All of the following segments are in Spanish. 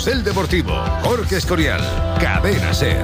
Carrusel Deportivo. Jorge Escorial, Cadena SER.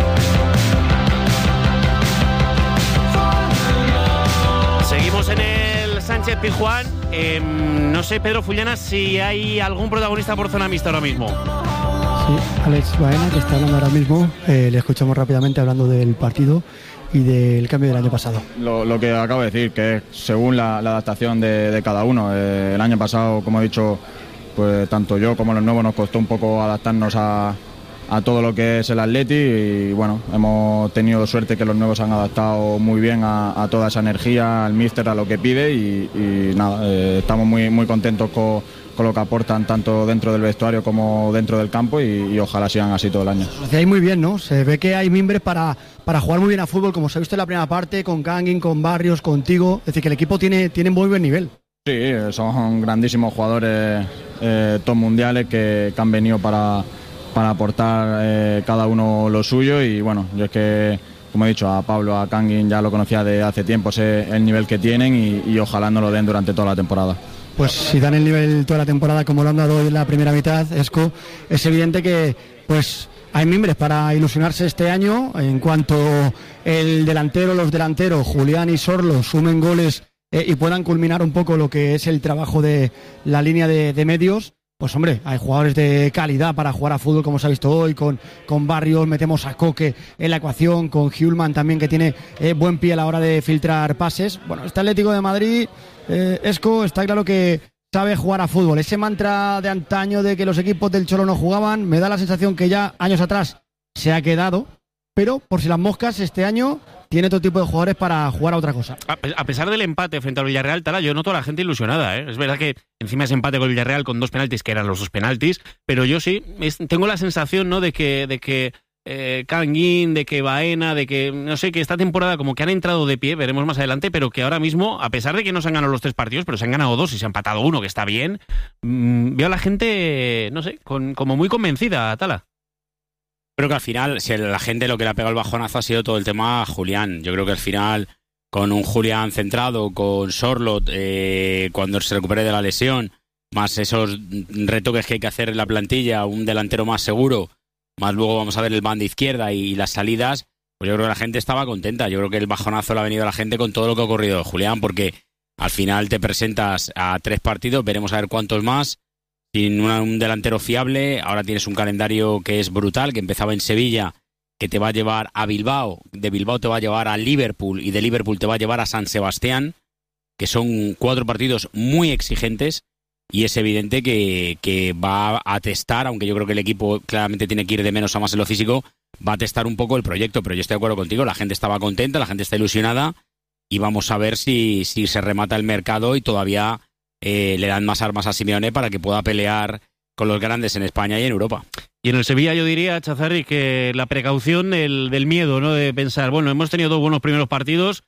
Seguimos en el Sánchez Pizjuán. No sé, Pedro Fullana, si hay algún protagonista por zona mixta ahora mismo. Sí, Alex Baena, que está hablando ahora mismo. Le escuchamos rápidamente hablando del partido y del cambio del año pasado. Lo que acabo de decir, que es según la adaptación de cada uno. El año pasado, como he dicho, pues tanto yo como los nuevos nos costó un poco adaptarnos a todo lo que es el Atleti y bueno, hemos tenido suerte que los nuevos han adaptado muy bien a toda esa energía, al míster, a lo que pide y nada, estamos muy contentos con lo que aportan tanto dentro del vestuario como dentro del campo y ojalá sigan así todo el año. Lo hacéis muy bien, ¿no? Se ve que hay mimbres para jugar muy bien a fútbol, como se ha visto en la primera parte, con Kangin, con Barrios, contigo. Es decir, que el equipo tiene muy buen nivel. Sí, son grandísimos jugadores top mundiales que han venido para aportar cada uno lo suyo y bueno, yo es que, como he dicho, a Pablo, a Kangin ya lo conocía de hace tiempo, sé el nivel que tienen y ojalá nos lo den durante toda la temporada. Pues si dan el nivel toda la temporada como lo han dado hoy en la primera mitad, Esco, es evidente que pues hay mimbres para ilusionarse este año. En cuanto los delanteros, Julián y Sorlo, sumen goles y puedan culminar un poco lo que es el trabajo de la línea de medios, pues hombre, hay jugadores de calidad para jugar a fútbol como se ha visto hoy, con Barrios, metemos a Coque en la ecuación, con Hjulman también que tiene buen pie a la hora de filtrar pases. Bueno, este Atlético de Madrid, Esco, está claro que sabe jugar a fútbol. Ese mantra de antaño de que los equipos del Cholo no jugaban, me da la sensación que ya años atrás se ha quedado, pero por si las moscas, este año tiene todo tipo de jugadores para jugar a otra cosa. A pesar del empate frente al Villarreal, Tala, yo noto a la gente ilusionada, ¿eh? Es verdad que encima ese empate con el Villarreal con 2 penaltis, que eran los 2 penaltis, pero yo sí, tengo la sensación, ¿no?, de que Kangin, de que Baena, de que, no sé, que esta temporada como que han entrado de pie, veremos más adelante, pero que ahora mismo, a pesar de que no se han ganado los 3 partidos, pero se han ganado 2 y se ha empatado 1, que está bien, veo a la gente, no sé, como muy convencida, Tala. Creo que al final, si la gente lo que le ha pegado el bajonazo ha sido todo el tema Julián. Yo creo que al final, con un Julián centrado, con Sorlot, cuando se recupere de la lesión, más esos retoques que hay que hacer en la plantilla, un delantero más seguro, más luego vamos a ver el banda izquierda y las salidas, pues yo creo que la gente estaba contenta. Yo creo que el bajonazo le ha venido a la gente con todo lo que ha ocurrido de Julián, porque al final te presentas a 3 partidos, veremos a ver cuántos más, sin un delantero fiable. Ahora tienes un calendario que es brutal, que empezaba en Sevilla, que te va a llevar a Bilbao, de Bilbao te va a llevar a Liverpool y de Liverpool te va a llevar a San Sebastián, que son 4 partidos muy exigentes y es evidente que va a testar, aunque yo creo que el equipo claramente tiene que ir de menos a más en lo físico, va a testar un poco el proyecto, pero yo estoy de acuerdo contigo, la gente estaba contenta, la gente está ilusionada y vamos a ver si se remata el mercado y todavía le dan más armas a Simeone para que pueda pelear con los grandes en España y en Europa. Y en el Sevilla yo diría, Chazarri, que la precaución del miedo, ¿no?, de pensar, bueno, hemos tenido 2 buenos primeros partidos,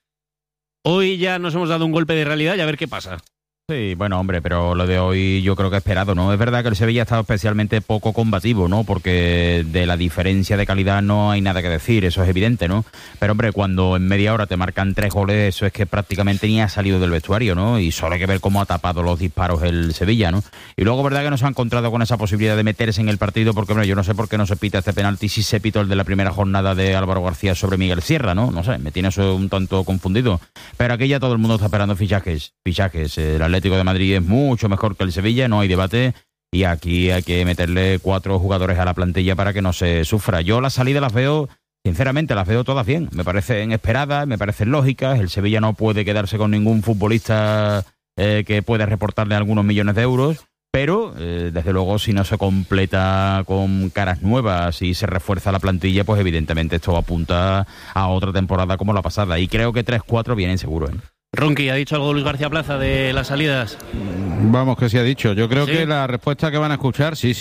hoy ya nos hemos dado un golpe de realidad y a ver qué pasa. Sí, bueno, hombre, pero lo de hoy yo creo que esperado, ¿no? Es verdad que el Sevilla ha estado especialmente poco combativo, ¿no? Porque de la diferencia de calidad no hay nada que decir, eso es evidente, ¿no? Pero, hombre, cuando en media hora te marcan 3 goles, eso es que prácticamente ni ha salido del vestuario, ¿no? Y solo hay que ver cómo ha tapado los disparos el Sevilla, ¿no? Y luego, verdad que no se ha encontrado con esa posibilidad de meterse en el partido, porque, hombre, yo no sé por qué no se pita este penalti si se pitó el de la primera jornada de Álvaro García sobre Miguel Sierra, ¿no? No sé, me tiene eso un tanto confundido. Pero aquí ya todo el mundo está esperando fichajes. El Atlético de Madrid es mucho mejor que el Sevilla, no hay debate, y aquí hay que meterle 4 jugadores a la plantilla para que no se sufra. Yo las salidas las veo, sinceramente, las veo todas bien, me parecen esperadas, me parecen lógicas. El Sevilla no puede quedarse con ningún futbolista que pueda reportarle algunos millones de euros, pero desde luego si no se completa con caras nuevas y se refuerza la plantilla, pues evidentemente esto apunta a otra temporada como la pasada, y creo que 3-4 vienen seguro, ¿eh? Ronqui, ¿ha dicho algo Luis García Plaza de las salidas? Vamos, que sí ha dicho. Yo creo ¿Sí? que la respuesta que van a escuchar, sí.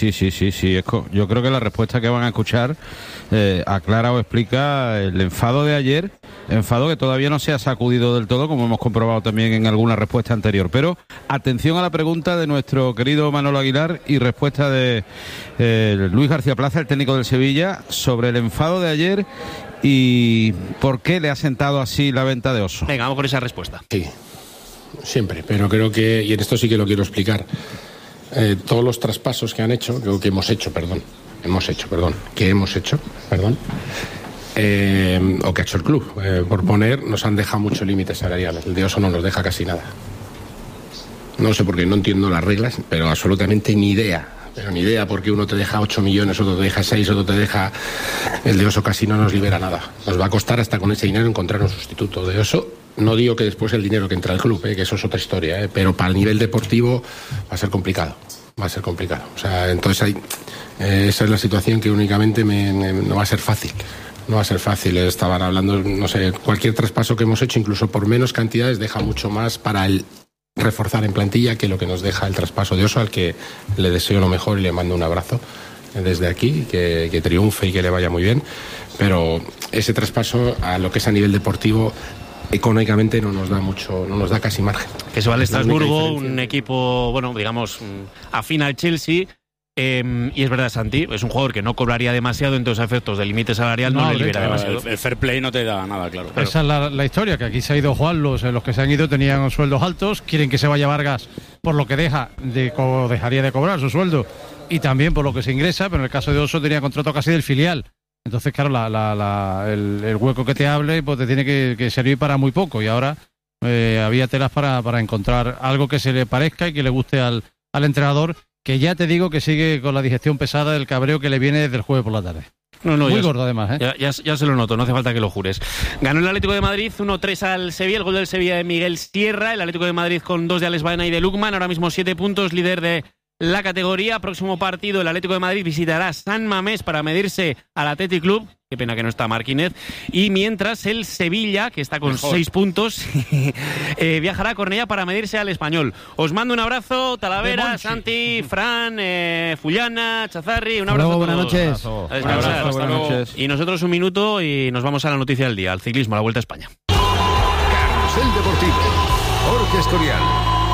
Yo creo que la respuesta que van a escuchar aclara o explica el enfado de ayer, enfado que todavía no se ha sacudido del todo, como hemos comprobado también en alguna respuesta anterior. Pero atención a la pregunta de nuestro querido Manolo Aguilar y respuesta de Luis García Plaza, el técnico del Sevilla, sobre el enfado de ayer y por qué le ha sentado así la venta de Oso. Venga, vamos con esa respuesta. Sí, siempre, pero creo que, y en esto sí que lo quiero explicar, todos los traspasos que hemos hecho, o que ha hecho el club, por poner, nos han dejado mucho límite salarial. El de Oso no nos deja casi nada. No sé por qué, no entiendo las reglas, pero absolutamente ni idea. Pero ni idea, porque uno te deja 8 millones, otro te deja 6, otro te deja... El de Oso casi no nos libera nada. Nos va a costar hasta con ese dinero encontrar un sustituto. De Oso, no digo que después el dinero que entra al club, que eso es otra historia, pero para el nivel deportivo va a ser complicado. O sea, entonces esa es la situación que únicamente no va a ser fácil. No va a ser fácil. Estaban hablando, no sé, cualquier traspaso que hemos hecho, incluso por menos cantidades, deja mucho más para el reforzar en plantilla que lo que nos deja el traspaso de Oso, al que le deseo lo mejor y le mando un abrazo desde aquí, que triunfe y que le vaya muy bien, pero ese traspaso a lo que es a nivel deportivo económicamente no nos da casi margen. Que se va al Estrasburgo, un equipo, bueno, digamos, afín al Chelsea. Y es verdad, Santi, es un jugador que no cobraría demasiado, entonces a efectos del límite salarial no le libera demasiado. El fair play no te da nada, claro. Esa es la historia, que aquí se ha ido Juan, los que se han ido tenían sueldos altos, quieren que se vaya Vargas por lo que dejaría de cobrar su sueldo y también por lo que se ingresa, pero en el caso de Oso tenía contrato casi del filial. Entonces, claro, el hueco que te hable pues te tiene que servir para muy poco, y ahora había telas para encontrar algo que se le parezca y que le guste al entrenador, que ya te digo que sigue con la digestión pesada del cabreo que le viene desde el jueves por la tarde. Muy gordo además, ¿eh? Ya se lo noto, no hace falta que lo jures. Ganó el Atlético de Madrid 1-3 al Sevilla, el gol del Sevilla de Miguel Sierra, el Atlético de Madrid con 2 de Alex Baena y de Lukman, ahora mismo 7 puntos, líder de la categoría. Próximo partido, el Atlético de Madrid visitará San Mamés para medirse al Athletic Club. Qué pena que no está Marquínez. Y mientras el Sevilla, que está con 6 puntos, viajará a Cornellá para medirse al Español. Os mando un abrazo, Talavera, Santi, Fran, Fullana, Chazarri. Un abrazo. Buenas noches. A descansar. Buenas noches. Y nosotros un minuto y nos vamos a la noticia del día, al ciclismo, a la Vuelta a España. Carrusel Deportivo. Jorge Escorial.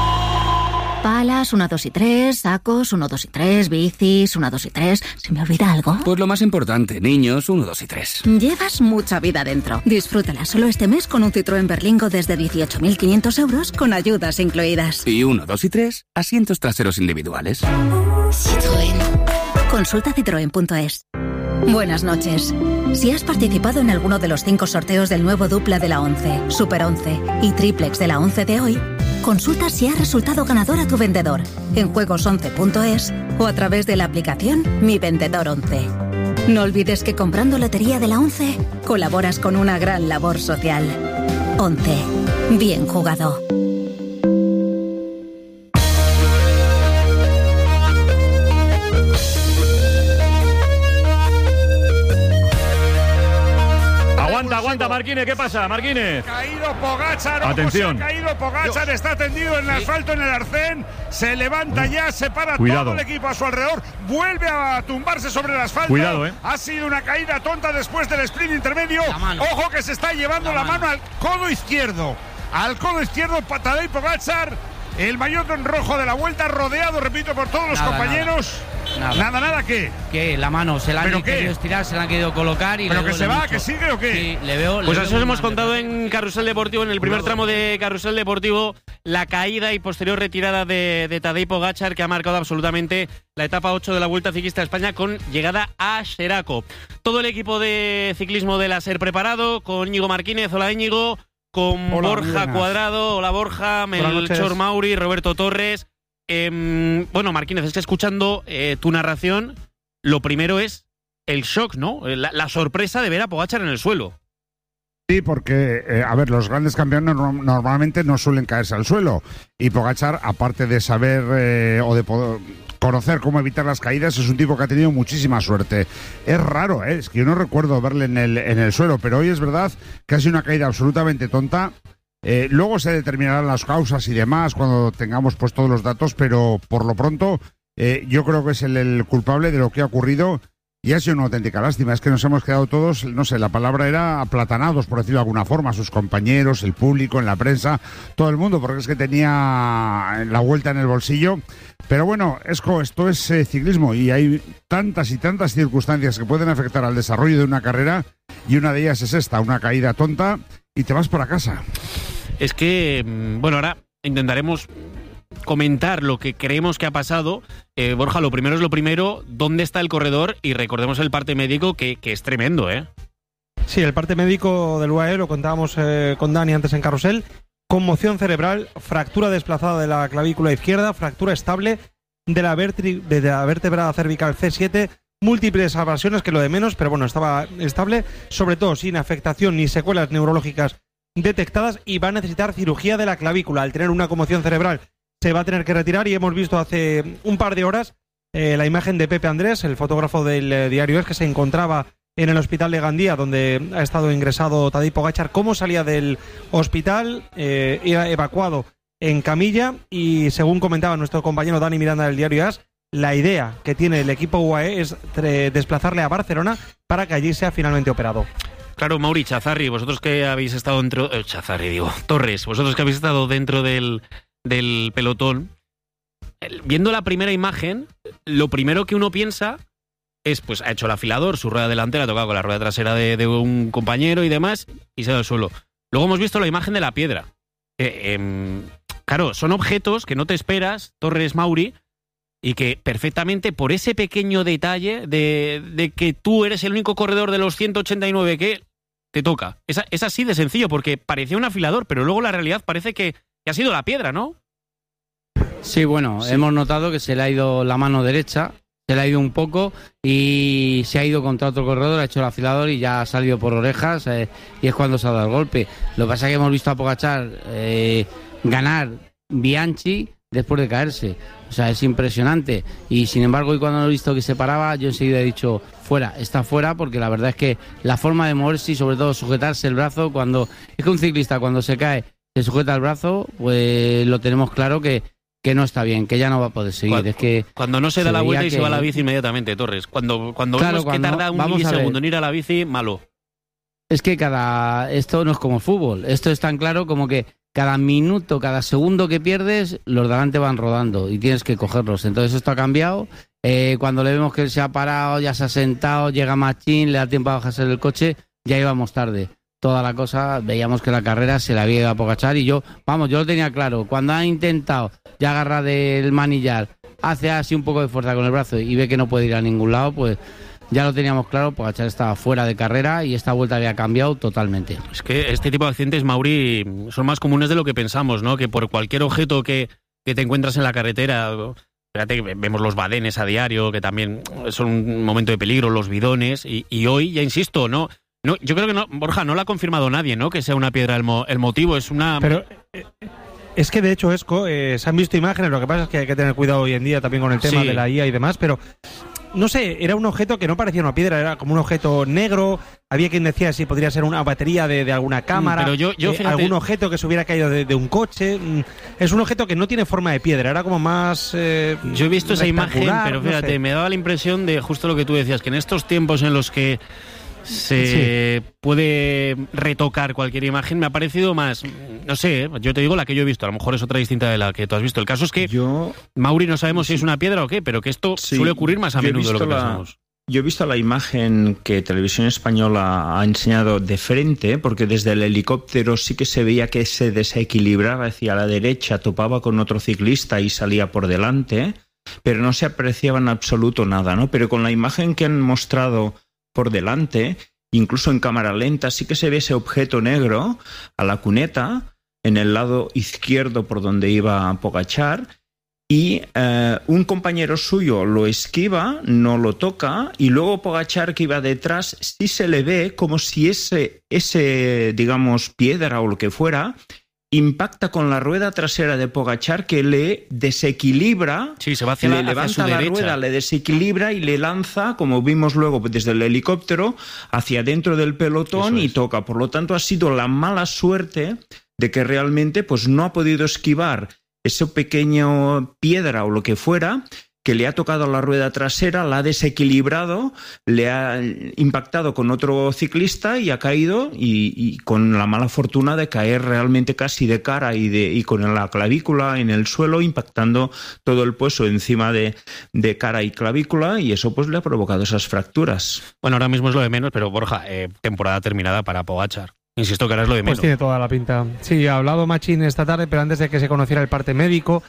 Palas, 1, 2 y 3, sacos, 1, 2 y 3, bicis, 1, 2 y 3. ¿Se me olvida algo? Pues lo más importante, niños, 1, 2 y 3. Llevas mucha vida dentro. Disfrútala solo este mes con un Citroën Berlingo desde 18.500 euros con ayudas incluidas. Y 1, 2 y 3, asientos traseros individuales. Citroën. Consulta citroen.es. Buenas noches. Si has participado en alguno de los 5 sorteos del nuevo dupla de la 11, Super 11 y triplex de la 11 de hoy, consulta si ha resultado ganador a tu vendedor en juegos11.es o a través de la aplicación Mi Vendedor 11. No olvides que comprando lotería de la 11 colaboras con una gran labor social. 11. Bien jugado. Aguanta, Marquínez, ¿qué pasa, Marquínez? Caído Pogačar, atención. Se ha caído Pogačar, está tendido en el asfalto en el arcén, se levanta ya, se para todo el equipo a su alrededor, vuelve a tumbarse sobre el asfalto. Cuidado, Ha sido una caída tonta después del sprint intermedio. Ojo que se está llevando la mano al codo izquierdo. Al codo izquierdo, Tadej Pogačar, el maillot rojo de la Vuelta, rodeado, repito, por todos los compañeros. Nada, ¿qué? Que la mano se la han querido estirar, se la han querido colocar y... ¿Pero que se va, que sigue o qué? Sí, le veo... Pues eso os hemos contado en Carrusel Deportivo, en el primer tramo de Carrusel Deportivo, la caída y posterior retirada de Tadej Pogačar, que ha marcado absolutamente la etapa 8 de la Vuelta Ciclista a España con llegada a Xeraco. Todo el equipo de ciclismo de la SER preparado, con Íñigo Marquínez. Hola, Íñigo. Con Borja Cuadrado. Hola, Borja. Melchor Mauri, Roberto Torres. Bueno, Marquínez, es que escuchando tu narración, lo primero es el shock, ¿no? La sorpresa de ver a Pogačar en el suelo. Sí, porque, a ver, los grandes campeones normalmente no suelen caerse al suelo. Y Pogačar, aparte de saber o de poder conocer cómo evitar las caídas, es un tipo que ha tenido muchísima suerte. Es raro, es que yo no recuerdo verle en el suelo, pero hoy es verdad que ha sido una caída absolutamente tonta. Luego se determinarán las causas y demás cuando tengamos pues todos los datos, pero por lo pronto yo creo que es el culpable de lo que ha ocurrido y ha sido una auténtica lástima. Es que nos hemos quedado todos, no sé, la palabra era aplatanados, por decirlo de alguna forma, sus compañeros, el público, en la prensa, todo el mundo, porque es que tenía la Vuelta en el bolsillo. Pero bueno, esto es ciclismo y hay tantas y tantas circunstancias que pueden afectar al desarrollo de una carrera y una de ellas es esta, una caída tonta y te vas para casa. Es que, bueno, ahora intentaremos comentar lo que creemos que ha pasado, Borja, lo primero es lo primero, ¿dónde está el corredor? Y recordemos el parte médico que es tremendo, ¿eh? Sí, el parte médico del UAE, lo contábamos con Dani antes en Carrusel, conmoción cerebral, fractura desplazada de la clavícula izquierda, fractura estable de la vértebra cervical C7, múltiples abrasiones, que lo de menos, pero bueno, estaba estable, sobre todo sin afectación ni secuelas neurológicas detectadas, y va a necesitar cirugía de la clavícula. Al tener una conmoción cerebral se va a tener que retirar, y hemos visto hace un par de horas la imagen de Pepe Andrés, el fotógrafo del diario Es, que se encontraba en el hospital de Gandía, donde ha estado ingresado Tadej Pogačar, cómo salía del hospital, era evacuado en camilla, y según comentaba nuestro compañero Dani Miranda del diario AS, la idea que tiene el equipo UAE es desplazarle a Barcelona para que allí sea finalmente operado. Claro, Mauri, Chazarri, vosotros que habéis estado dentro... Torres, vosotros que habéis estado dentro del pelotón, viendo la primera imagen, lo primero que uno piensa es, pues ha hecho el afilador, su rueda delantera ha tocado con la rueda trasera de un compañero y demás, y se da al suelo. Luego hemos visto la imagen de la piedra. Claro, son objetos que no te esperas, Torres, Mauri, y que perfectamente por ese pequeño detalle de que tú eres el único corredor de los 189 que te toca. Es así de sencillo, porque parecía un afilador, pero luego la realidad parece que ha sido la piedra, ¿no? Sí, bueno, sí. Hemos notado que se le ha ido la mano derecha, se le ha ido un poco y se ha ido contra otro corredor, ha hecho el afilador y ya ha salido por orejas, y es cuando se ha dado el golpe. Lo que pasa es que hemos visto a Pogačar ganar Bianchi después de caerse. O sea, es impresionante. Y sin embargo, hoy cuando he visto que se paraba, yo enseguida he dicho, fuera, está fuera, porque la verdad es que la forma de moverse y sobre todo sujetarse el brazo, es que un ciclista cuando se cae se sujeta el brazo, pues lo tenemos claro que no está bien, que ya no va a poder seguir. Cuando no se da la vuelta y se va a la bici inmediatamente, Torres. Cuando vemos que tarda un milisegundo en ir a la bici, malo. Es que esto no es como el fútbol. Esto es tan claro como que cada minuto, cada segundo que pierdes, los de delante van rodando y tienes que cogerlos. Entonces esto ha cambiado. Cuando le vemos que él se ha parado, ya se ha sentado, llega Machín, le da tiempo a bajarse del coche, ya íbamos tarde. Toda la cosa, veíamos que la carrera se la había ido a Pogačar, y yo lo tenía claro. Cuando ha intentado ya agarrar del manillar, hace así un poco de fuerza con el brazo y ve que no puede ir a ningún lado, pues ya lo teníamos claro. Pogačar estaba fuera de carrera y esta vuelta había cambiado totalmente. Es que este tipo de accidentes, Mauri, son más comunes de lo que pensamos, ¿no? Que por cualquier objeto que te encuentras en la carretera, fíjate, vemos los badenes a diario, que también son un momento de peligro, los bidones, y hoy, ya insisto, no, yo creo que no, Borja, no lo ha confirmado nadie, ¿no? Que sea una piedra el motivo, es una... Pero es que de hecho, Esco, se han visto imágenes, lo que pasa es que hay que tener cuidado hoy en día también con el tema de la IA y demás, pero no sé, era un objeto que no parecía una piedra, era como un objeto negro. Había quien decía si podría ser una batería de alguna cámara, pero yo fíjate, algún objeto que se hubiera caído de un coche. Es un objeto que no tiene forma de piedra, era como más... yo he visto esa imagen, pero fíjate, me daba la impresión de justo lo que tú decías, que en estos tiempos en los que se puede retocar cualquier imagen, me ha parecido más, no sé, yo te digo la que yo he visto, a lo mejor es otra distinta de la que tú has visto. El caso es que Mauri, no sabemos si es una piedra o qué, pero que esto suele ocurrir más a menudo de lo que pensamos. Yo he visto la imagen que Televisión Española ha enseñado de frente, porque desde el helicóptero sí que se veía que se desequilibraba hacia la derecha, topaba con otro ciclista y salía por delante, pero no se apreciaba en absoluto nada, ¿no? Pero con la imagen que han mostrado por delante, incluso en cámara lenta, sí que se ve ese objeto negro a la cuneta, en el lado izquierdo por donde iba Pogačar, y un compañero suyo lo esquiva, no lo toca, y luego Pogačar, que iba detrás, sí se le ve como si ese digamos, piedra o lo que fuera, impacta con la rueda trasera de Pogačar, que le desequilibra, se va hacia le levanta la rueda, le desequilibra y le lanza, como vimos luego desde el helicóptero, hacia dentro del pelotón y toca. Por lo tanto, ha sido la mala suerte de que realmente pues no ha podido esquivar ese pequeño piedra o lo que fuera, que le ha tocado la rueda trasera, la ha desequilibrado, le ha impactado con otro ciclista y ha caído, y con la mala fortuna de caer realmente casi de cara y con la clavícula en el suelo, impactando todo el peso encima de cara y clavícula, y eso pues le ha provocado esas fracturas. Bueno, ahora mismo es lo de menos, pero Borja, temporada terminada para Pogačar. Insisto que ahora es lo de menos. Pues tiene toda la pinta. Sí, ha hablado Machín esta tarde, pero antes de que se conociera el parte médico,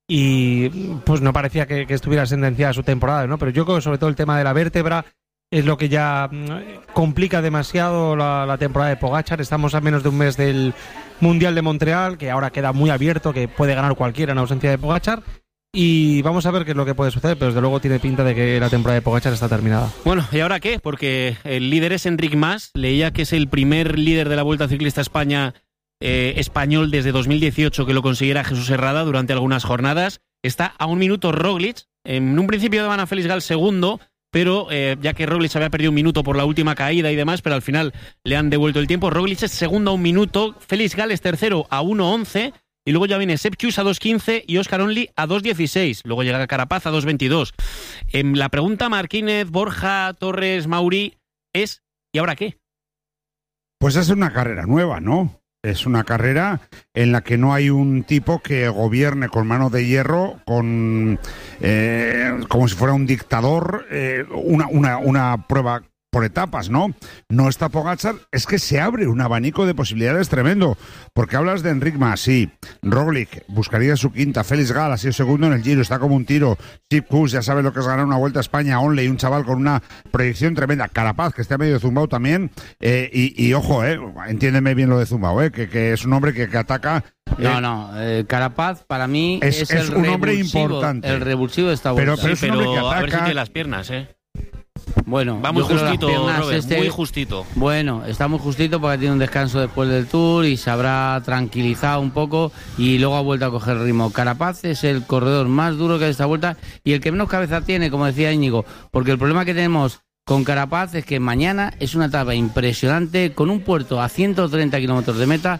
y pues no parecía que estuviera sentenciada su temporada, ¿no? Pero yo creo que sobre todo el tema de la vértebra es lo que ya complica demasiado la temporada de Pogačar. Estamos a menos de un mes del Mundial de Montreal, que ahora queda muy abierto, que puede ganar cualquiera en ausencia de Pogačar. Y vamos a ver qué es lo que puede suceder, pero desde luego tiene pinta de que la temporada de Pogačar está terminada. Bueno, ¿y ahora qué? Porque el líder es Enric Mas. Leía que es el primer líder de la Vuelta Ciclista a España español desde 2018 que lo consiguiera Jesús Herrada durante algunas jornadas. Está a 1 minuto Roglic. En un principio daban a Félix Gal segundo, pero ya que Roglic había perdido 1 minuto por la última caída y demás, pero al final le han devuelto el tiempo. Roglic es segundo a 1 minuto, Félix Gal es tercero a 1:11, y luego ya viene Sepp Kuss a 2:15 y Óscar Only a 2:16. Luego llega Carapaz a 2:22. La pregunta, Marquínez, Borja, Torres, Mauri, es ¿y ahora qué? Pues es una carrera nueva, ¿no? Es una carrera en la que no hay un tipo que gobierne con mano de hierro, como si fuera un dictador, una prueba por etapas, ¿no? No está Pogačar, es que se abre un abanico de posibilidades tremendo, porque hablas de Enric Mas, sí, Roglic buscaría su quinta, Félix Gal ha sido segundo en el Giro, está como un tiro, Sepp Kuss ya sabe lo que es ganar una Vuelta a España, Onley, un chaval con una proyección tremenda, Carapaz, que está medio zumbao también, y ojo, entiéndeme bien lo de zumbao, que es un hombre que ataca. Carapaz para mí es un hombre importante. El revulsivo de esta Vuelta. Pero es un hombre que a ver si ataca. tiene las piernas, Bueno, va muy justito, Robert, muy justito. Bueno, está muy justito porque tiene un descanso después del Tour y se habrá tranquilizado un poco y luego ha vuelto a coger ritmo. Carapaz es el corredor más duro que hay esta Vuelta y el que menos cabeza tiene, como decía Íñigo, porque el problema que tenemos con Carapaz es que mañana es una etapa impresionante con un puerto a 130 kilómetros de meta,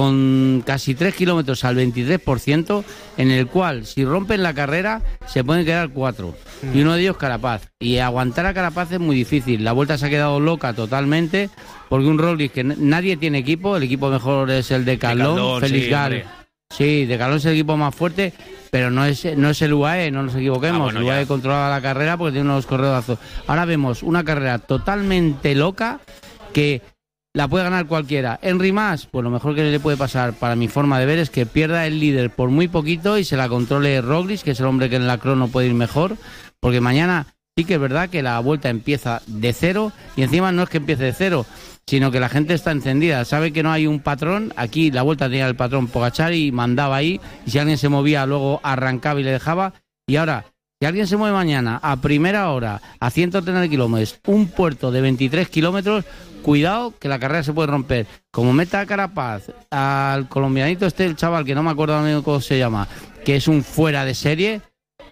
con casi 3 kilómetros al 23%, en el cual si rompen la carrera se pueden quedar 4 y uno de ellos Carapaz, y aguantar a Carapaz es muy difícil. La Vuelta se ha quedado loca totalmente porque un Roglic que nadie tiene equipo, el equipo mejor es el de Decathlon, Félix Gal. Sí, Decathlon es el equipo más fuerte, pero no es el UAE, no nos equivoquemos. El UAE controlaba la carrera porque tiene unos corredazos. Ahora vemos una carrera totalmente loca que la puede ganar cualquiera. Enric Mas, pues lo mejor que le puede pasar, para mi forma de ver, es que pierda el líder por muy poquito y se la controle Roglic, que es el hombre que en la crono puede ir mejor, porque mañana sí que es verdad que la Vuelta empieza de cero, y encima no es que empiece de cero, sino que la gente está encendida, sabe que no hay un patrón. Aquí la Vuelta tenía el patrón Pogačar y mandaba ahí, y si alguien se movía luego arrancaba y le dejaba, y ahora si alguien se mueve mañana a primera hora a 130 kilómetros, un puerto de 23 kilómetros, cuidado que la carrera se puede romper. Como meta a Carapaz, al colombianito el chaval que no me acuerdo cómo se llama, que es un fuera de serie,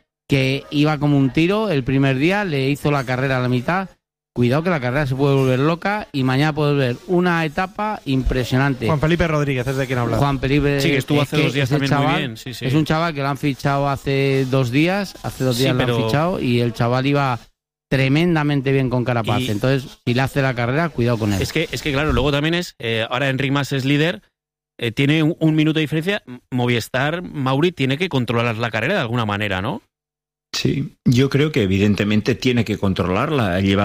que iba como un tiro el primer día, le hizo la carrera a la mitad. Cuidado que la carrera se puede volver loca y mañana puede ver una etapa impresionante. Juan Felipe Rodríguez es de quien habla. Juan Felipe, sí, que estuvo hace 2 días también chaval, muy bien. Sí. Es un chaval que lo han fichado hace 2 días. Hace 2 días lo han fichado y el chaval iba tremendamente bien con Carapaz. Entonces, si le hace la carrera, cuidado con él. Es que claro, luego también ahora Enric Mas es líder, tiene un minuto de diferencia. Movistar, Mauri, tiene que controlar la carrera de alguna manera, ¿no? Sí, yo creo que evidentemente tiene que controlarla, lleva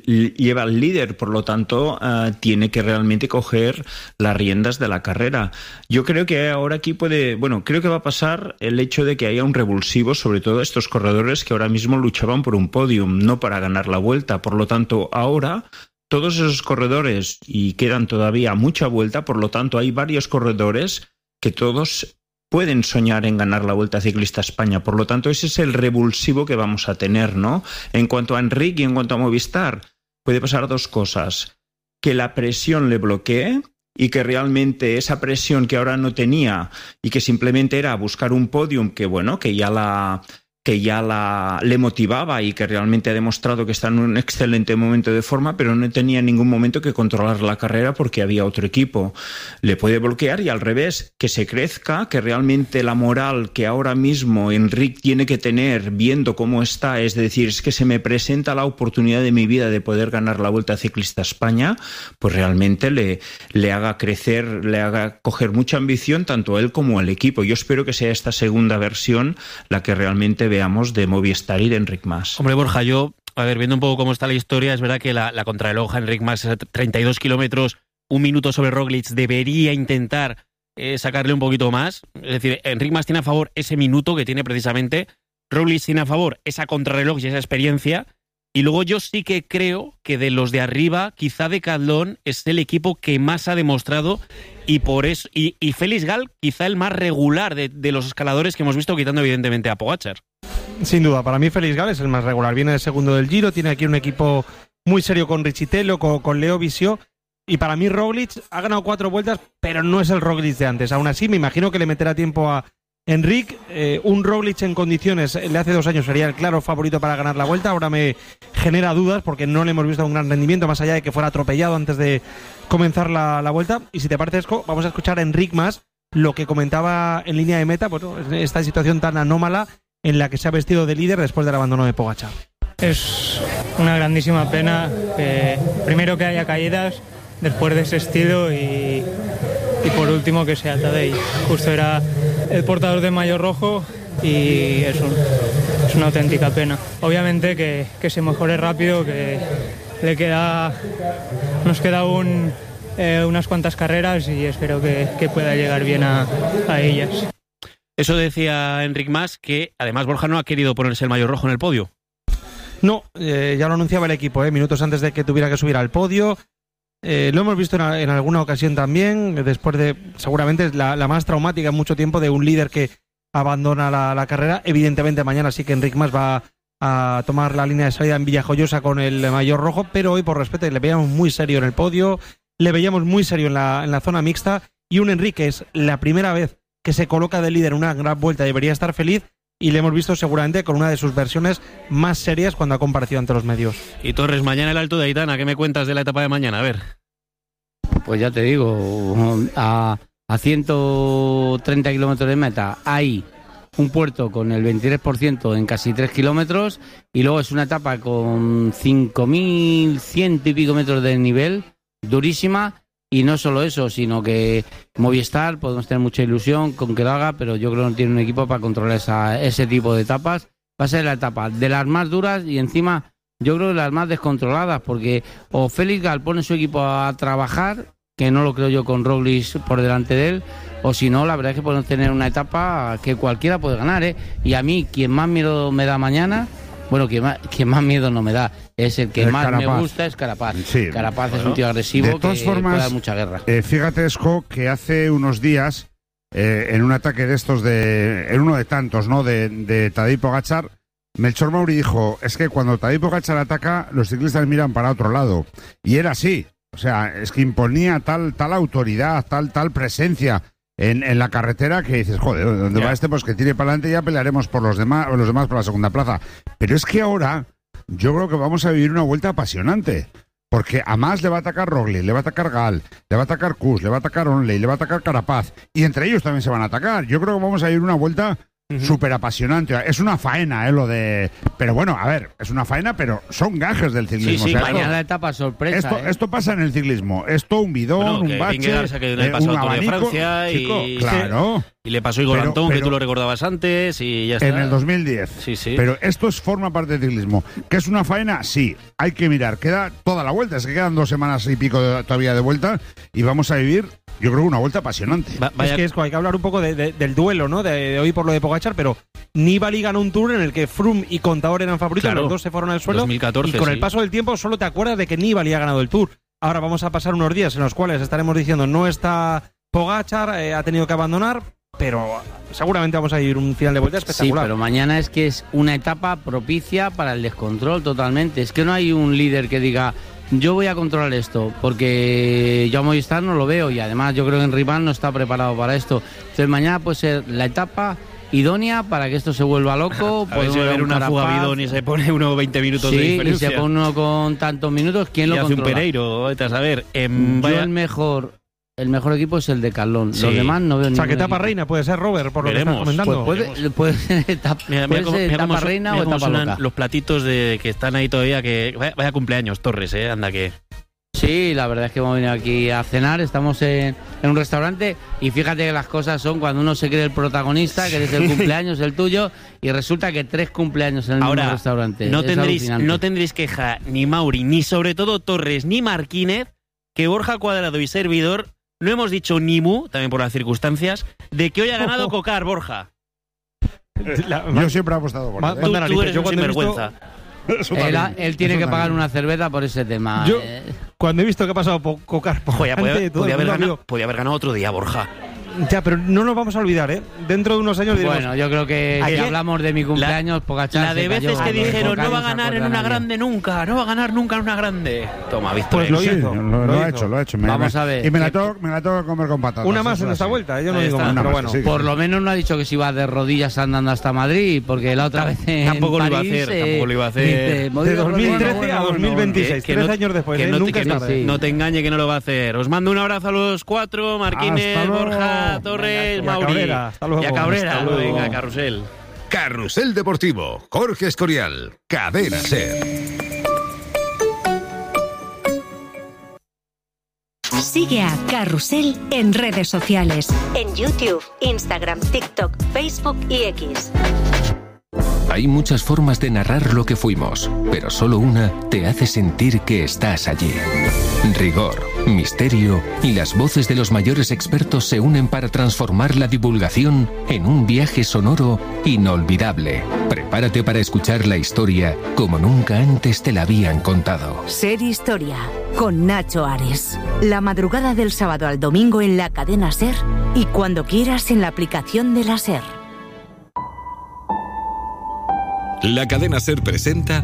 al líder, por lo tanto tiene que realmente coger las riendas de la carrera. Yo creo que ahora aquí creo que va a pasar el hecho de que haya un revulsivo, sobre todo estos corredores que ahora mismo luchaban por un podium, no para ganar la Vuelta. Por lo tanto, ahora todos esos corredores, y quedan todavía mucha Vuelta, por lo tanto hay varios corredores que todos pueden soñar en ganar la Vuelta Ciclista a España. Por lo tanto, ese es el revulsivo que vamos a tener, ¿no? En cuanto a Enric y en cuanto a Movistar, puede pasar 2 cosas. Que la presión le bloquee y que realmente esa presión que ahora no tenía y que simplemente era buscar un podium que ya le motivaba y que realmente ha demostrado que está en un excelente momento de forma, pero no tenía en ningún momento que controlar la carrera porque había otro equipo. Le puede bloquear y al revés, que se crezca, que realmente la moral que ahora mismo Enric tiene que tener viendo cómo está, es decir, es que se me presenta la oportunidad de mi vida de poder ganar la Vuelta Ciclista a España, pues realmente le haga crecer, le haga coger mucha ambición tanto a él como al equipo. Yo espero que sea esta segunda versión la que realmente veamos de Movistar y de Enric Mas. Hombre, Borja, viendo un poco cómo está la historia, es verdad que la contrarreloj Enric Mas, 32 kilómetros, 1 minuto sobre Roglic, debería intentar sacarle un poquito más. Es decir, Enric Mas tiene a favor ese minuto que tiene precisamente, Roglic tiene a favor esa contrarreloj y esa experiencia. Y luego yo sí que creo que de los de arriba, quizá Decathlon es el equipo que más ha demostrado, y por eso y Félix Gal quizá el más regular de los escaladores que hemos visto, quitando evidentemente a Pogačar. Sin duda, para mí Félix Gal es el más regular. Viene de segundo del Giro, tiene aquí un equipo muy serio con Richitello, con Leo Visio. Y para mí Roglic ha ganado 4 vueltas, pero no es el Roglic de antes. Aún así, me imagino que le meterá tiempo a Enric. Un Roglic en condiciones de hace 2 años sería el claro favorito para ganar la Vuelta. Ahora me genera dudas porque no le hemos visto un gran rendimiento, más allá de que fuera atropellado antes de comenzar la Vuelta. Y si te parece, Esco, vamos a escuchar a Enric Mas, lo que comentaba en línea de meta, pues esta situación tan anómala en la que se ha vestido de líder después del abandono de Pogačar. Es una grandísima pena, primero que haya caídas después de ese estilo y por último que sea Tadej. Justo era el portador de maillot rojo y es una auténtica pena. Obviamente que se mejore rápido, que nos queda unas cuantas carreras y espero que pueda llegar bien a ellas. Eso decía Enric Mas, que además Borja no ha querido ponerse el maillot rojo en el podio. No, ya lo anunciaba el equipo, minutos antes de que tuviera que subir al podio. Lo hemos visto en alguna ocasión también, después de seguramente la más traumática en mucho tiempo de un líder que abandona la carrera. Evidentemente mañana sí que Enric Mas va a tomar la línea de salida en Villajoyosa con el maillot rojo, pero hoy por respeto le veíamos muy serio en el podio, le veíamos muy serio en la zona mixta, y un Enric que es la primera vez que se coloca de líder en una gran Vuelta, debería estar feliz. Y le hemos visto seguramente con una de sus versiones más serias cuando ha comparecido ante los medios. Y Torres, mañana el Alto de Aitana, ¿qué me cuentas de la etapa de mañana? A ver. Pues ya te digo, a 130 kilómetros de meta hay un puerto con el 23% en casi 3 kilómetros, y luego es una etapa con 5.100 y pico metros de nivel, durísima. Y no solo eso, sino que Movistar, podemos tener mucha ilusión con que lo haga, pero yo creo que no tiene un equipo para controlar ese tipo de etapas. Va a ser la etapa de las más duras y encima yo creo que las más descontroladas, porque o Félix Gal pone su equipo a trabajar, que no lo creo yo con Roglic por delante de él, o si no, la verdad es que podemos tener una etapa que cualquiera puede ganar, Y a mí, quien más miedo me da mañana, bueno, quien más miedo no me da, es el que más Carapaz. Me gusta, es Carapaz. Sí. Carapaz es un tío agresivo que puede dar mucha guerra. Fíjate, Esco, que hace unos días, en un ataque de estos, en uno de tantos, ¿no?, de Tadej Pogačar, Melchor Mauri dijo, es que cuando Tadej Pogačar ataca, los ciclistas miran para otro lado. Y era así. O sea, es que imponía tal autoridad, tal presencia en la carretera, que dices, joder, ¿dónde va este? Pues que tire para adelante y ya pelearemos por los demás por la segunda plaza. Pero es que ahora yo creo que vamos a vivir una Vuelta apasionante, porque a Mas le va a atacar Roglic, le va a atacar Gal, le va a atacar Kuss, le va a atacar Onley, le va a atacar Carapaz, y entre ellos también se van a atacar. Yo creo que vamos a vivir una Vuelta súper apasionante. Es una faena, lo de... Pero bueno, a ver, es una faena, pero son gajes del ciclismo. Sí, o sea, mañana la etapa sorpresa. Esto pasa en el ciclismo. Esto, un bidón, un bache, un abanico. Francia, chico, claro. Y le pasó Igor Antón, que tú lo recordabas antes, y ya está. En el 2010. Sí. Pero esto forma parte del ciclismo. ¿Que es una faena? Sí. Hay que mirar. Queda toda la Vuelta. Es que quedan 2 semanas y pico todavía de Vuelta, y vamos a vivir, yo creo, una Vuelta apasionante. Es que hay que hablar un poco del duelo, ¿no? De hoy por lo de Pogačar, pero Nibali ganó un Tour en el que Froome y Contador eran favoritos, los dos se fueron al suelo. 2014, y con el paso del tiempo solo te acuerdas de que Nibali ha ganado el Tour. Ahora vamos a pasar unos días en los cuales estaremos diciendo no está Pogačar, ha tenido que abandonar, pero seguramente vamos a ir un final de Vuelta espectacular. Sí, pero mañana es que es una etapa propicia para el descontrol totalmente. Es que no hay un líder que diga yo voy a controlar esto, porque yo a Movistar no lo veo, y además yo creo que Enric Mas no está preparado para esto. Entonces mañana puede ser la etapa idónea para que esto se vuelva loco. A ver si va a haber una fuga bidón y se pone uno 20 minutos de diferencia. Y se pone uno con tantos minutos, ¿quién lo controla? Hace un Pereiro, vete a saber. El mejor equipo es el de Carlón. Los demás no veo ningún. O sea, que etapa reina puede ser, Robert, por lo que estás comentando. Puede ser etapa reina o etapa loca. Los platitos que están ahí todavía, que vaya cumpleaños, Torres, anda que... Sí, la verdad es que hemos venido aquí a cenar, estamos en un restaurante, y fíjate que las cosas son cuando uno se cree el protagonista, que eres el cumpleaños, el tuyo, y resulta que 3 cumpleaños en el mismo restaurante. No tendréis queja ni Mauri, ni sobre todo Torres, ni Marquínez, que Borja Cuadrado y servidor no hemos dicho ni mu, también por las circunstancias, de que hoy ha ganado Cocar, Borja. Yo siempre he apostado por él. Tú eres un sinvergüenza. Él tiene que pagar una cerveza por ese tema. Yo, cuando he visto que ha pasado por Cocar, podía haber ganado otro día, Borja. Ya, pero no nos vamos a olvidar, ¿eh? Dentro de unos años diremos... Bueno, yo creo que si hablamos de mi cumpleaños, Pogačar... La de veces que dijeron, no va a ganar en una grande nunca, no va a ganar nunca en una grande. Toma, Víctor. Pues lo hizo. Lo ha hecho. Vamos a ver. Y me la tengo que comer con patatas. Una más en esta vuelta, yo no digo más, pero bueno. Por lo menos no ha dicho que se iba de rodillas andando hasta Madrid, porque la otra vez tampoco lo iba a hacer. De 2013 a 2026, 3 años después, nunca es tarde. No te engañe que no lo va a hacer. Os mando un abrazo a los 4, Marquínez, Borja, Torres, Mauri. Y a Cabrera. Venga, Carrusel. Carrusel Deportivo. Jorge Escorial. Cadena SER. Sigue a Carrusel en redes sociales. En YouTube, Instagram, TikTok, Facebook y X. Hay muchas formas de narrar lo que fuimos, pero solo una te hace sentir que estás allí. Rigor, misterio y las voces de los mayores expertos se unen para transformar la divulgación en un viaje sonoro inolvidable. Prepárate para escuchar la historia como nunca antes te la habían contado. Ser Historia, con Nacho Ares. La madrugada del sábado al domingo en la cadena SER y cuando quieras en la aplicación de la SER. La cadena SER presenta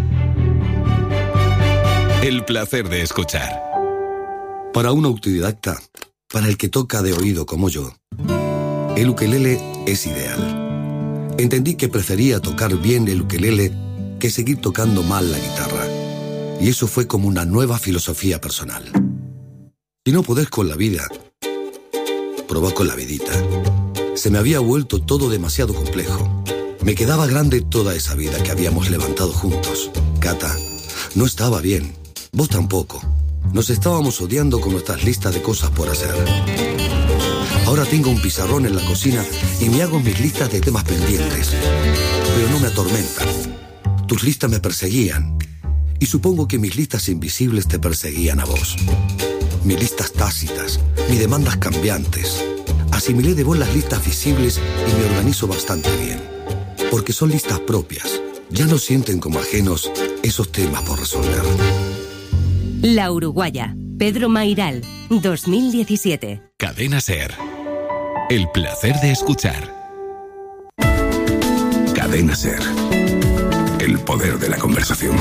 El placer de escuchar. Para un autodidacta, para el que toca de oído como yo, el ukelele es ideal. Entendí que prefería tocar bien el ukelele que seguir tocando mal la guitarra. Y eso fue como una nueva filosofía personal. Si no podés con la vida, probá con la vidita. Se me había vuelto todo demasiado complejo. Me quedaba grande toda esa vida que habíamos levantado juntos. Cata, no estaba bien. Vos tampoco. Nos estábamos odiando con nuestras listas de cosas por hacer. Ahora tengo un pizarrón en la cocina y me hago mis listas de temas pendientes. Pero no me atormentan. Tus listas me perseguían. Y supongo que mis listas invisibles te perseguían a vos. Mis listas tácitas, mis demandas cambiantes. Asimilé de vos las listas visibles y me organizo bastante bien. Porque son listas propias. Ya no sienten como ajenos esos temas por resolver. La Uruguaya. Pedro Mairal, 2017. Cadena SER. El placer de escuchar. Cadena SER. El poder de la conversación.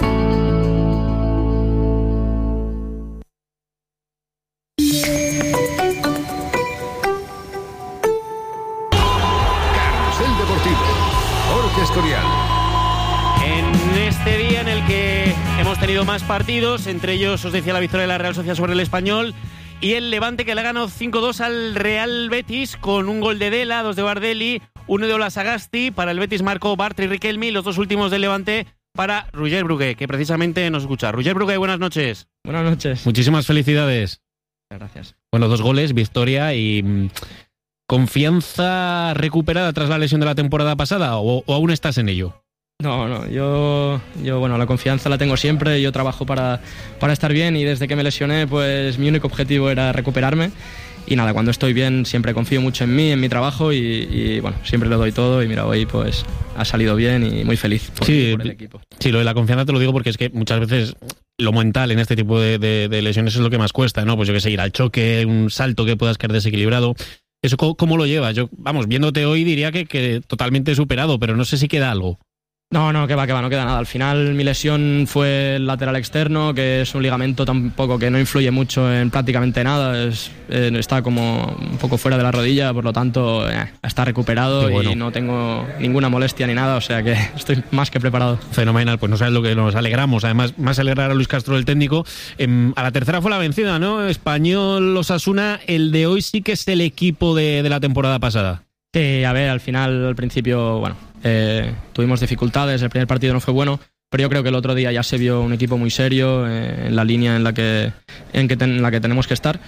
Carrusel Deportivo. Jorge Escorial. En este día en el que hemos tenido más partidos, entre ellos os decía la victoria de la Real Sociedad sobre el Español y el Levante que le ha ganado 5-2 al Real Betis con un gol de Dela, 2 de Bardelli, 1 de Olasagasti. Para el Betis marcó Bartra y Riquelme, los 2 últimos del Levante para Roger Brugué, que precisamente nos escucha. Roger Brugué, buenas noches. Buenas noches. Muchísimas felicidades. Gracias. Bueno, 2 goles, victoria y confianza recuperada tras la lesión de la temporada pasada o aún estás en ello. No, yo bueno, la confianza la tengo siempre, yo trabajo para estar bien y desde que me lesioné, pues mi único objetivo era recuperarme y nada, cuando estoy bien siempre confío mucho en mí, en mi trabajo y bueno, siempre lo doy todo y mira, hoy pues ha salido bien y muy feliz por el equipo. Sí, lo de la confianza te lo digo porque es que muchas veces lo mental en este tipo de lesiones es lo que más cuesta, ¿no? Pues yo que sé, ir al choque, un salto que puedas caer desequilibrado. ¿Eso cómo lo llevas? Yo, vamos, viéndote hoy diría que totalmente superado, pero no sé si queda algo. No, que va, no queda nada. Al final mi lesión fue el lateral externo, que es un ligamento tampoco que no influye mucho en prácticamente nada. Está como un poco fuera de la rodilla, por lo tanto está recuperado y no tengo ninguna molestia ni nada, o sea que estoy más que preparado. Fenomenal, pues no sabes lo que nos alegramos. Además, más alegrar a Luis Castro, el técnico. A la tercera fue la vencida, ¿no? Español, Osasuna, el de hoy sí que es el equipo de la temporada pasada. Sí, a ver, al final, al principio, bueno, tuvimos dificultades, el primer partido no fue bueno, pero yo creo que el otro día ya se vio un equipo muy serio, en la línea en la que tenemos que estar.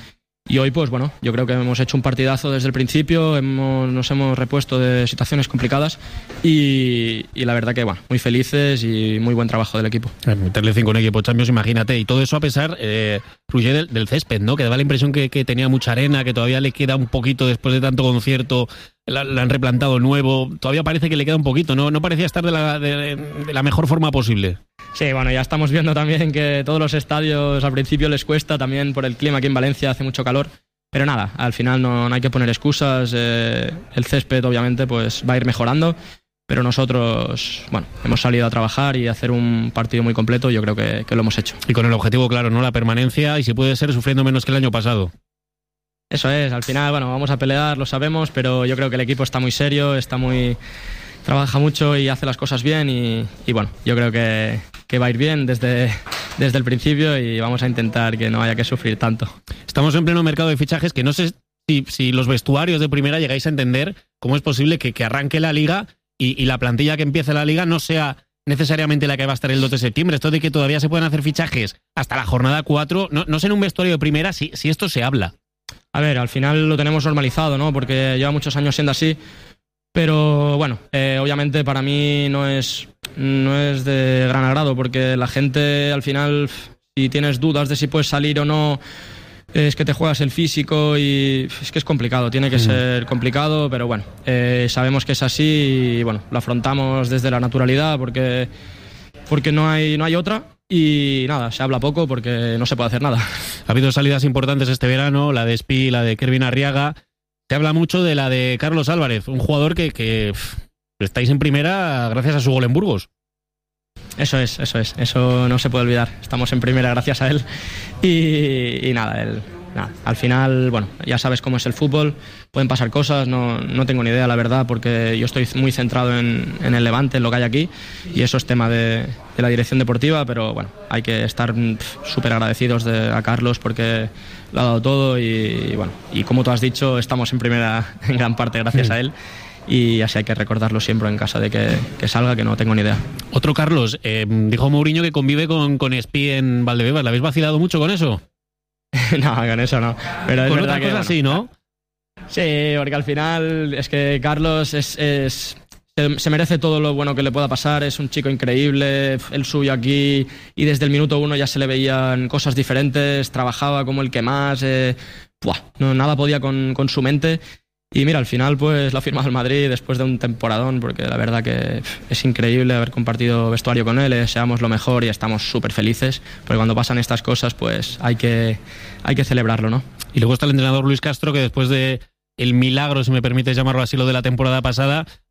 Y hoy, pues bueno, yo creo que hemos hecho un partidazo desde el principio, nos hemos repuesto de situaciones complicadas y la verdad que, bueno, muy felices y muy buen trabajo del equipo. Meterle 5 en equipo Champions, imagínate, y todo eso a pesar, Roger, del césped, ¿no? Que daba la impresión que tenía mucha arena, que todavía le queda un poquito después de tanto concierto, la han replantado nuevo, todavía parece que le queda un poquito, no parecía estar de la mejor forma posible. Sí, bueno, ya estamos viendo también que todos los estadios al principio les cuesta, también por el clima aquí en Valencia hace mucho calor, pero nada, al final no hay que poner excusas, el césped obviamente pues va a ir mejorando, pero nosotros, bueno, hemos salido a trabajar y a hacer un partido muy completo, yo creo que lo hemos hecho. Y con el objetivo claro, ¿no? La permanencia y si puede ser sufriendo menos que el año pasado. Eso es, al final, bueno, vamos a pelear, lo sabemos, pero yo creo que el equipo está muy serio, trabaja mucho y hace las cosas bien y bueno, yo creo que va a ir bien desde el principio y vamos a intentar que no haya que sufrir tanto. Estamos en pleno mercado de fichajes que no sé si los vestuarios de primera llegáis a entender cómo es posible que arranque la liga y la plantilla que empiece la liga no sea necesariamente la que va a estar el 2 de septiembre. Esto de que todavía se pueden hacer fichajes hasta la jornada 4, no sé en un vestuario de primera si esto se habla. A ver, al final lo tenemos normalizado, ¿no? Porque lleva muchos años siendo así. Pero bueno, obviamente para mí no es de gran agrado porque la gente al final, si tienes dudas de si puedes salir o no, es que te juegas el físico y es que es complicado, tiene que ser complicado, pero bueno, sabemos que es así y bueno, lo afrontamos desde la naturalidad porque no hay otra. Y nada, se habla poco porque no se puede hacer nada. Ha habido salidas importantes este verano, la de Espi, la de Kervin Arriaga. Se habla mucho de la de Carlos Álvarez, un jugador que estáis en primera gracias a su gol en Burgos. Eso no se puede olvidar. Estamos en primera gracias a él y nada, al final, bueno, ya sabes cómo es el fútbol, pueden pasar cosas, no tengo ni idea, la verdad, porque yo estoy muy centrado en el Levante, en lo que hay aquí, y eso es tema de la dirección deportiva, pero bueno, hay que estar súper agradecidos a Carlos porque lo ha dado todo y bueno, y como tú has dicho, estamos en primera en gran parte gracias a él. Y así hay que recordarlo siempre en caso de que salga, que no tengo ni idea. Otro Carlos, dijo Mourinho que convive con Espi en Valdebebas. ¿Le habéis vacilado mucho con eso? No, con eso no. Pero con otra cosa sí, ¿no? Sí, porque al final es que Carlos se merece todo lo bueno que le pueda pasar, es un chico increíble, el suyo aquí, y desde el minuto 1 ya se le veían cosas diferentes, trabajaba como el que más, nada podía con su mente. Y mira, al final pues lo ha firmado el Madrid después de un temporadón, porque la verdad que es increíble haber compartido vestuario con él, deseamos lo mejor y estamos súper felices, porque cuando pasan estas cosas pues hay que celebrarlo, ¿no? Y luego está el entrenador Luis Castro, que después de el milagro, si me permites llamarlo así, lo de la temporada pasada,